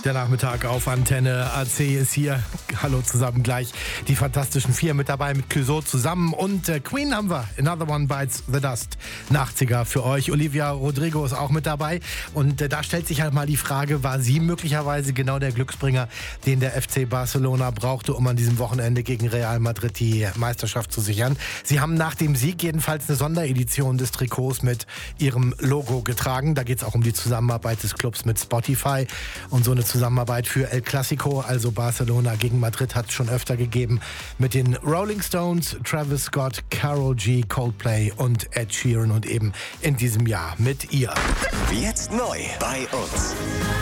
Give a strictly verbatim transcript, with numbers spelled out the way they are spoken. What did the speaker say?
Der Nachmittag auf Antenne A C ist hier. Hallo zusammen gleich. Die Fantastischen Vier mit dabei, mit Clouseau zusammen. Und äh, Queen haben wir. Another One Bites the Dust. Ein achtziger für euch. Olivia Rodrigo ist auch mit dabei. Und äh, da stellt sich halt mal die Frage, war sie möglicherweise genau der Glücksbringer, den der F C Barcelona brauchte, um an diesem Wochenende gegen Real Madrid die Meisterschaft zu sichern? Sie haben nach dem Sieg jedenfalls eine Sonderedition des Trikots mit ihrem Logo getragen. Da geht es auch um die Zusammenarbeit des Clubs mit Spotify. Und so eine Zusammenarbeit für El Clasico, also Barcelona gegen Madrid, hat es schon öfter gegeben mit den Rolling Stones, Travis Scott, Karol G, Coldplay und Ed Sheeran und eben in diesem Jahr mit ihr. Jetzt neu bei uns.